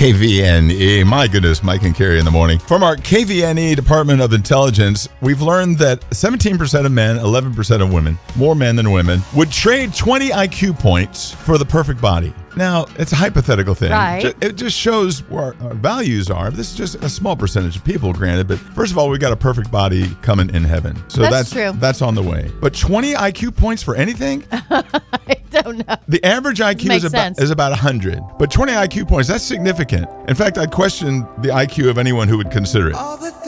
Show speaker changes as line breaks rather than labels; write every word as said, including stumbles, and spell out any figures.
K V N E. My goodness, Mike and Carrie in the morning. From our K V N E Department of Intelligence, we've learned that seventeen percent of men, eleven percent of women, more men than women, would trade twenty I Q points for the perfect body. Now, it's a hypothetical thing.
Right.
It just shows where our values are. This is just a small percentage of people, granted. But first of all, we got a perfect body coming in heaven. So
That's
that's
true.
That's on the way. But twenty I Q points for anything?
I don't know.
The average I Q
Makes
is about,
sense.
is about one hundred. But twenty I Q points, that's significant. In fact, I'd question the I Q of anyone who would consider it.